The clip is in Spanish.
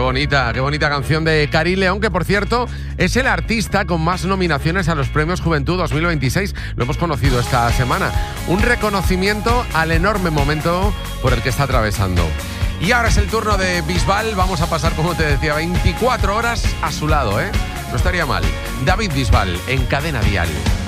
qué bonita canción de Karin León, que por cierto es el artista con más nominaciones a los Premios Juventud 2026. Lo hemos conocido esta semana. Un reconocimiento al enorme momento por el que está atravesando. Y ahora es el turno de Bisbal. Vamos a pasar, como te decía, 24 horas a su lado, ¿eh? No estaría mal. David Bisbal, en Cadena Dial.